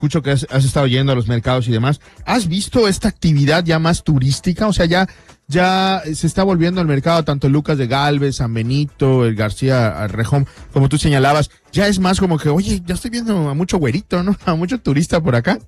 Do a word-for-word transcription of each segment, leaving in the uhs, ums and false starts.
escucho que has, has estado yendo a los mercados y demás. ¿Has visto esta actividad ya más turística? O sea, ya, ya se está volviendo al mercado tanto Lucas de Gálvez, San Benito, el García Rejón, como tú señalabas. Ya es más como que, oye, ya estoy viendo a mucho güerito, ¿no? A mucho turista por acá.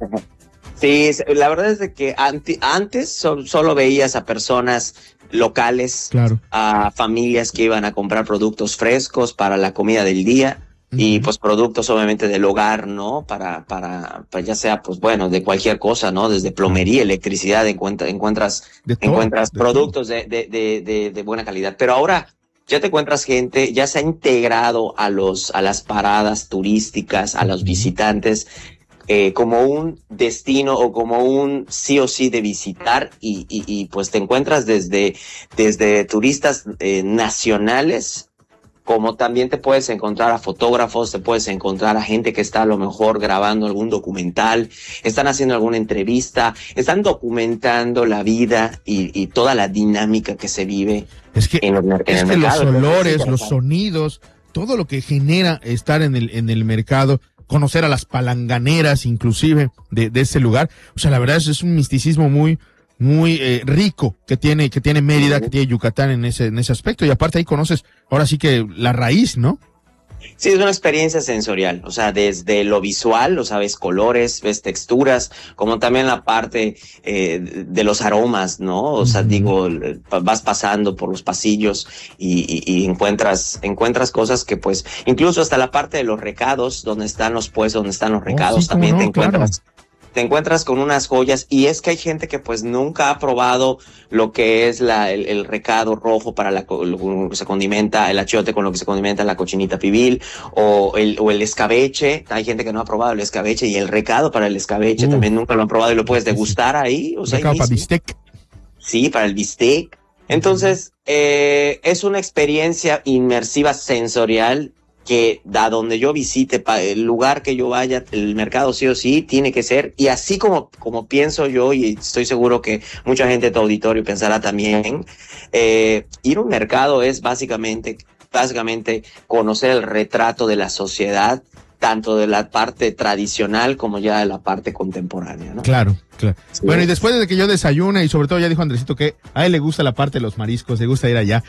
Sí, la verdad es de que anti, antes so, solo veías a personas locales, claro, a familias que iban a comprar productos frescos para la comida del día. Y pues productos obviamente del hogar, ¿no? Para, para, para ya sea, pues bueno, de cualquier cosa, ¿no? Desde plomería, electricidad, encuentra, encuentras, de todo, encuentras de productos de, de, de, de, de buena calidad. Pero ahora ya te encuentras gente, ya se ha integrado a los, a las paradas turísticas, a los visitantes, eh, como un destino o como un sí o sí de visitar y, y, y pues te encuentras desde, desde turistas eh, nacionales, como también te puedes encontrar a fotógrafos, te puedes encontrar a gente que está a lo mejor grabando algún documental, están haciendo alguna entrevista, están documentando la vida y, y toda la dinámica que se vive es que, en, el, en es el que mercado. Los olores, los sonidos, todo lo que genera estar en el, en el mercado, conocer a las palanganeras inclusive de, de ese lugar, o sea, la verdad es, es un misticismo muy... muy eh, rico que tiene que tiene Mérida, que tiene Yucatán en ese en ese aspecto, y aparte ahí conoces ahora sí que la raíz, ¿no? Sí, es una experiencia sensorial, o sea, desde lo visual, o sea, ves colores, ves texturas, como también la parte eh, de los aromas, ¿no? O sea, uh-huh. digo, vas pasando por los pasillos y, y, y encuentras encuentras cosas que pues, incluso hasta la parte de los recados, donde están los puestos, donde están los recados, oh, sí, también no, te encuentras... Claro. Te encuentras con unas joyas y es que hay gente que pues nunca ha probado lo que es la, el, el recado rojo para la, lo que se condimenta, el achiote con lo que se condimenta la cochinita pibil o el, o el escabeche. Hay gente que no ha probado el escabeche y el recado para el escabeche uh, también nunca lo han probado y lo puedes degustar ahí. O sea, recado para bistec. Sí, para el bistec. Entonces, eh, es una experiencia inmersiva sensorial que da donde yo visite, pa, el lugar que yo vaya, el mercado sí o sí tiene que ser, y así como, como pienso yo, y estoy seguro que mucha gente de tu auditorio pensará también, eh, ir a un mercado es básicamente, básicamente conocer el retrato de la sociedad, tanto de la parte tradicional como ya de la parte contemporánea, ¿no? Claro, claro. Sí. Bueno, y después de que yo desayune, y sobre todo ya dijo Andresito que a él le gusta la parte de los mariscos, le gusta ir allá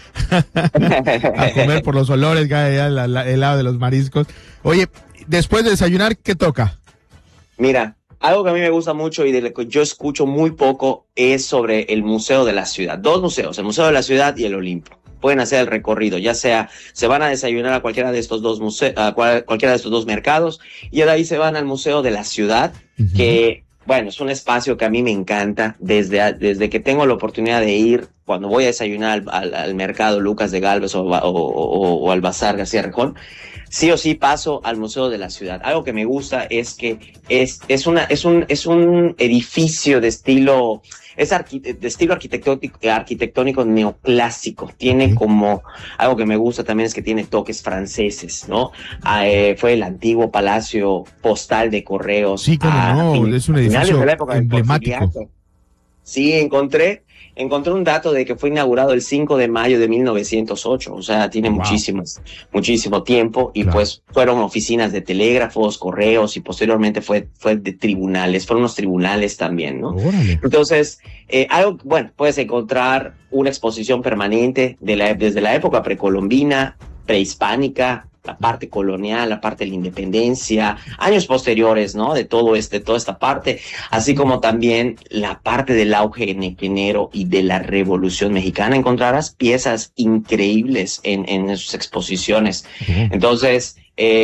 a comer por los olores que hay allá, la, la, el lado de los mariscos. Oye, después de desayunar, ¿qué toca? Mira, algo que a mí me gusta mucho y de lo que yo escucho muy poco es sobre el Museo de la Ciudad. Dos museos, el Museo de la Ciudad y el Olimpo. Pueden hacer el recorrido, ya sea se van a desayunar a cualquiera de estos dos museos, a cual, cualquiera de estos dos mercados, y de ahí se van al Museo de la Ciudad, uh-huh. que, bueno, es un espacio que a mí me encanta, desde, desde que tengo la oportunidad de ir, cuando voy a desayunar al, al, al mercado Lucas de Gálvez o, o, o, o al Bazar García Rejón, sí o sí paso al Museo de la Ciudad. Algo que me gusta es que es, es, una, es, un, es un edificio de estilo... Es arqui- de estilo arquitectónico, arquitectónico neoclásico. Tiene uh-huh. como, algo que me gusta también es que tiene toques franceses, ¿no? Ah, eh, fue el antiguo Palacio Postal de Correos. Sí, como a, no, fin, es un edificio de la época emblemático. Sí, encontré, encontré un dato de que fue inaugurado el cinco de mayo de mil novecientos ocho, o sea, tiene wow. muchísimos, muchísimo tiempo, y claro. pues fueron oficinas de telégrafos, correos, y posteriormente fue, fue de tribunales, fueron unos tribunales también, ¿no? Órale. Entonces, eh, algo, bueno, puedes encontrar una exposición permanente de la, desde la época precolombina, prehispánica, la parte colonial, la parte de la independencia, años posteriores, ¿no? De todo este, toda esta parte, así como también la parte del auge nequenero y de la Revolución Mexicana. Encontrarás piezas increíbles en, en sus exposiciones. Uh-huh. Entonces,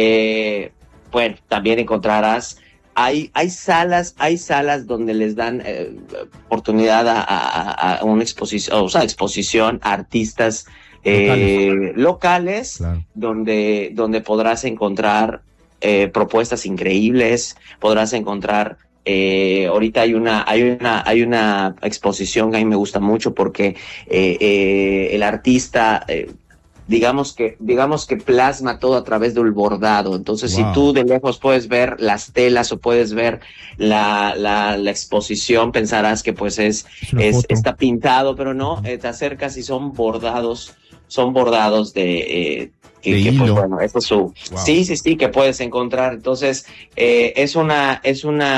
eh, bueno, también encontrarás Hay, hay salas, hay salas donde les dan eh, oportunidad a, a, a una exposición, o sea, exposición a artistas eh, locales, locales claro. donde, donde podrás encontrar eh, propuestas increíbles, podrás encontrar eh, ahorita hay una, hay una, hay una exposición que a mí me gusta mucho porque eh, eh, el artista eh, digamos que, digamos que plasma todo a través del bordado. Entonces, wow. si tú de lejos puedes ver las telas o puedes ver la, la, la exposición, pensarás que pues es, es está pintado, pero no, eh, te acercas y son bordados son bordados de... Eh, que, de que hilo. pues bueno, eso es su... Wow. Sí, sí, sí, que puedes encontrar. Entonces, eh, es una, es una